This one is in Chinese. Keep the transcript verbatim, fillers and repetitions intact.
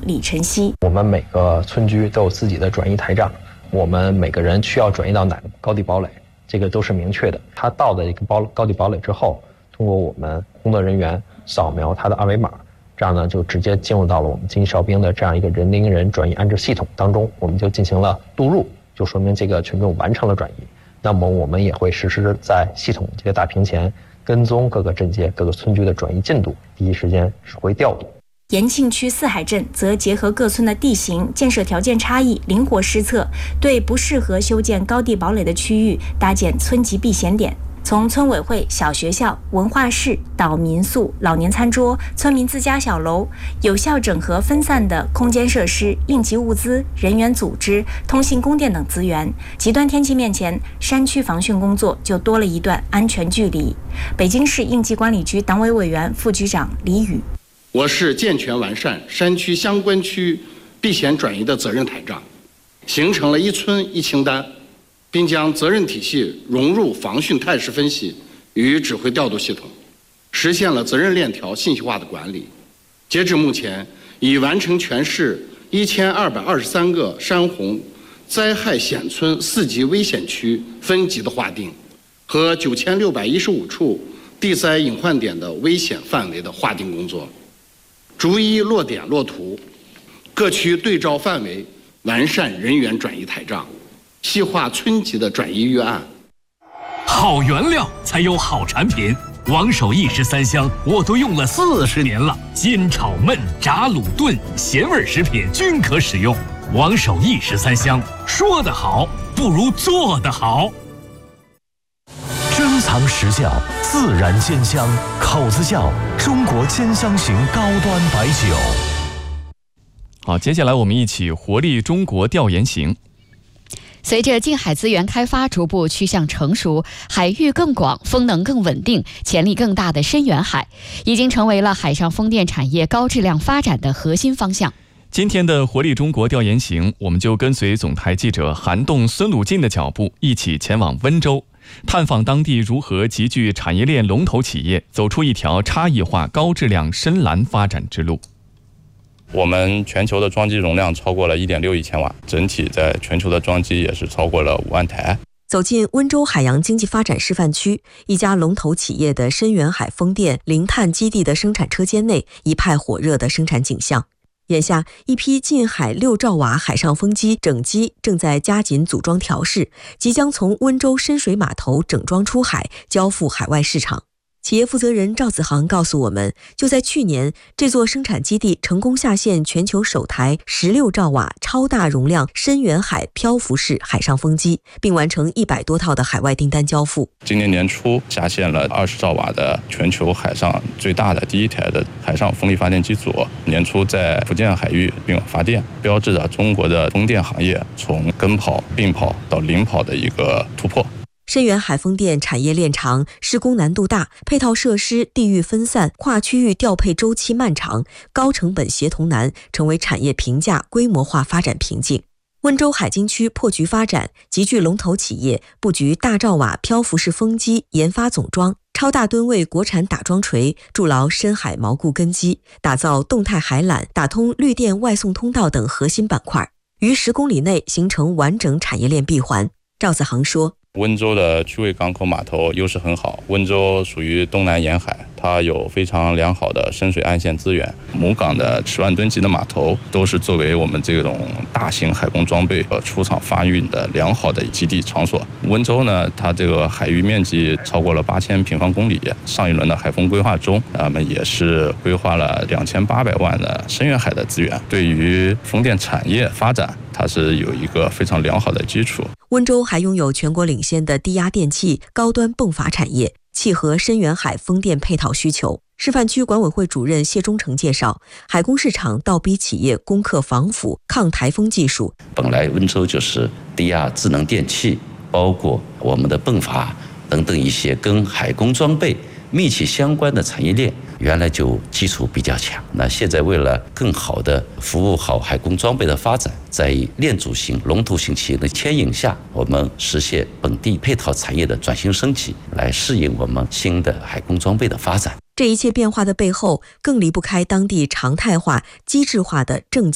李晨曦。 我们每个村居都有自己的转移台账，我们每个人需要转移到哪个高地堡垒，这个都是明确的。他到的一个高高地堡垒之后，通过我们工作人员扫描他的二维码，这样呢就直接进入到了我们经济哨兵的这样一个人盯人转移安置系统当中，我们就进行了录入，就说明这个群众完成了转移。那么我们也会实时在系统这个大屏前跟踪各个镇街、各个村居的转移进度，第一时间指挥调度。 延庆区四海镇则结合各村的地形、建设条件差异，灵活施策，对不适合修建高地堡垒的区域搭建村级避险点。从村委会、小学校、文化室到民宿、老年餐桌、村民自家小楼，有效整合分散的空间设施、应急物资、人员组织、通信供电等资源。极端天气面前，山区防汛工作就多了一段安全距离。北京市应急管理局党委委员、副局长李宇： 我市健全完善山区相关区避险转移的责任台账，形成了一村一清单，并将责任体系融入防汛态势分析与指挥调度系统，实现了责任链条信息化的管理。截至目前，已完成全市一千二百二十三个山洪灾害险村四级危险区分级的划定，和九千六百一十五处地灾隐患点的危险范围的划定工作，逐一落点落图，各区对照范围，完善人员转移台账，细化村级的转移预案。 好原料才有好产品，王守义十三香我都用了四十年了，煎炒焖炸卤炖咸味食品均可使用。王守义十三香，说得好不如做得好。 珍藏实窖，自然煎香，口子窖中国煎香型高端白酒。 好，接下来我们一起活力中国调研行。 随着近海资源开发逐步趋向成熟，海域更广、风能更稳定、潜力更大的深远海，已经成为了海上风电产业高质量发展的核心方向。 今天的活力中国调研行，我们就跟随总台记者韩栋、孙鲁进的脚步，一起前往温州，探访当地如何集聚产业链龙头企业，走出一条差异化、高质量深蓝发展之路。 我们全球的装机容量超过了 一点六亿千瓦，整体在全球的装机也是超过了五万台。 走进温州海洋经济发展示范区，一家龙头企业的深远海风电零碳基地的生产车间内，一派火热的生产景象。眼下，一批近海六兆瓦海上风机整机正在加紧组装调试，即将从温州深水码头整装出海，交付海外市场。企业负责人赵子航告诉我们，就在去年，这座生产基地成功下线全球首台十六兆瓦超大容量深远海漂浮式海上风机，并完成一百多套的海外订单交付。 今年年初下线了二十兆瓦的全球海上最大的第一台的海上风力发电机组，年初在福建海域并网发电，标志着中国的风电行业从跟跑、并跑到领跑的一个突破。 深远海风电产业链长，施工难度大，配套设施地域分散，跨区域调配周期漫长，高成本协同难，成为产业平价规模化发展瓶颈。温州海津区破局发展，集聚龙头企业，布局大兆瓦漂浮式风机研发总装、超大吨位国产打桩锤，筑牢深海锚固根基，打造动态海缆、打通绿电外送通道等核心板块，于十公里内形成完整产业链闭环。赵子航说， 温州的区位港口码头优势很好，温州属于东南沿海，它有非常良好的深水岸线资源，母港的十万吨级的码头都是作为我们这种大型海工装备和出厂发运的良好的基地场所。温州呢，它这个海域面积超过了八千平方公里，上一轮的海风规划中，我们也是规划了两千八百万的深远海的资源，对于风电产业发展，它是有一个非常良好的基础。 温州还拥有全国领先的低压电器、高端泵阀产业，契合深远海风电配套需求。示范区管委会主任谢忠诚介绍，海工市场倒逼企业攻克防腐、抗台风技术。 本来温州就是低压智能电器，包括我们的泵阀等等一些跟海工装备密切相关的产业链，原来就基础比较强。那现在为了更好的服务好海工装备的发展，在链主型、龙头型企业的牵引下，我们实现本地配套产业的转型升级，来适应我们新的海工装备的发展。 这一切变化的背后，更离不开当地常态化、机制化的政